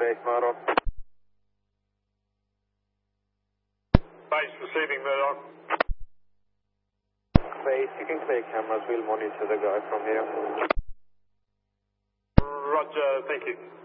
base model. Base receiving Murdoch. Base, you can clear cameras, we'll monitor the guy from here. Roger, thank you.